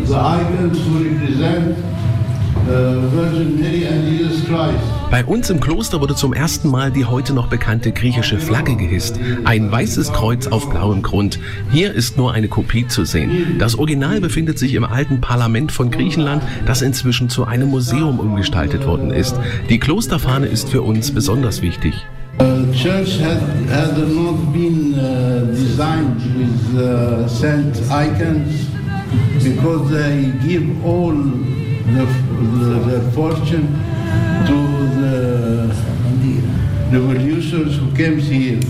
The icons represent Virgin Mary and Jesus Christ. Bei uns im Kloster wurde zum ersten Mal die heute noch bekannte griechische Flagge gehisst. Ein weißes Kreuz auf blauem Grund. Hier ist nur eine Kopie zu sehen. Das Original befindet sich im alten Parlament von Griechenland, das inzwischen zu einem Museum umgestaltet worden ist. Die Klosterfahne ist für uns besonders wichtig. The church had not been designed with saint icons because they give all their fortune to the revolutionaries who came here.